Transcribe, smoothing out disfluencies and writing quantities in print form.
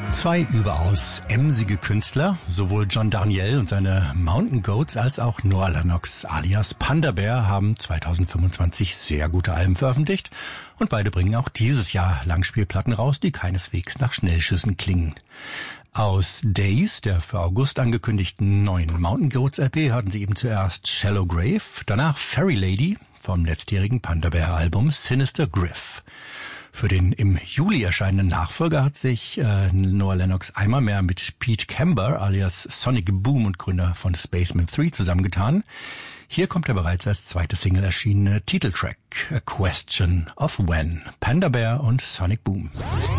Zwei überaus emsige Künstler, sowohl John Darnielle und seine Mountain Goats als auch Noah Lennox alias Panda Bear haben 2025 sehr gute Alben veröffentlicht und beide bringen auch dieses Jahr Langspielplatten raus, die keineswegs nach Schnellschüssen klingen. Aus Days, der für August angekündigten neuen Mountain Goats LP, hörten Sie eben zuerst Shallow Grave, danach Fairy Lady vom letztjährigen Panda Bear Album Sinister Griff. Für den im Juli erscheinenden Nachfolger hat sich Noah Lennox einmal mehr mit Pete Camber alias Sonic Boom und Gründer von Spaceman 3 zusammengetan. Hier kommt der bereits als zweite Single erschienene Titeltrack A Question of When, Panda Bear und Sonic Boom.